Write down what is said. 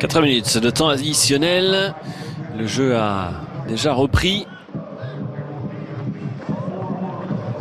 4 minutes de temps additionnel. Le jeu a déjà repris.